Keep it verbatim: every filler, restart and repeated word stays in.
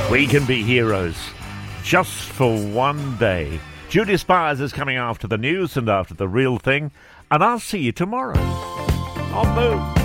We can be heroes just for one day. Judy Spires is coming after the news and after the real thing, and I'll see you tomorrow on Move.